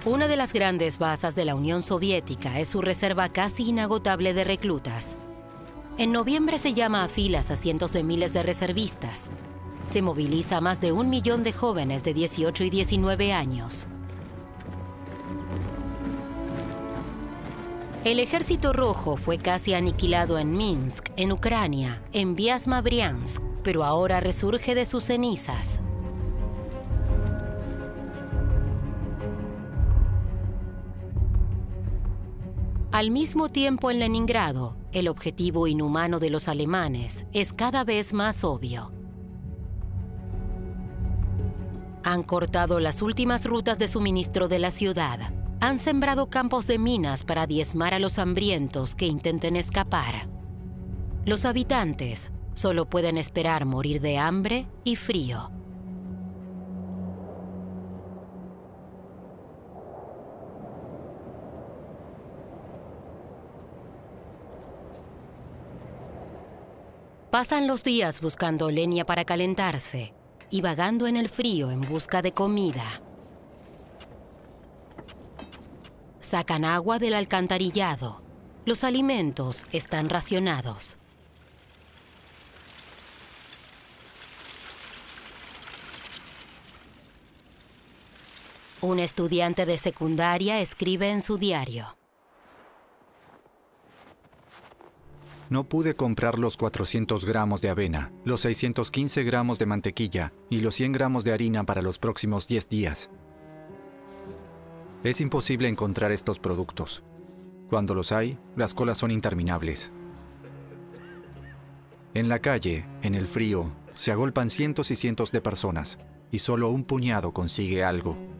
Una de las grandes bazas de la Unión Soviética es su reserva casi inagotable de reclutas. En noviembre se llama a filas a cientos de miles de reservistas. Se moviliza a más de 1 millón de jóvenes de 18 y 19 años. El Ejército Rojo fue casi aniquilado en Minsk, en Ucrania, en Vyazma-Briansk, pero ahora resurge de sus cenizas. Al mismo tiempo, en Leningrado, el objetivo inhumano de los alemanes es cada vez más obvio. Han cortado las últimas rutas de suministro de la ciudad. Han sembrado campos de minas para diezmar a los hambrientos que intenten escapar. Los habitantes solo pueden esperar morir de hambre y frío. Pasan los días buscando leña para calentarse y vagando en el frío en busca de comida. Sacan agua del alcantarillado. Los alimentos están racionados. Un estudiante de secundaria escribe en su diario: No pude comprar los 400 gramos de avena, los 615 gramos de mantequilla y los 100 gramos de harina para los próximos 10 días. Es imposible encontrar estos productos. Cuando los hay, las colas son interminables. En la calle, en el frío, se agolpan cientos y cientos de personas y solo un puñado consigue algo.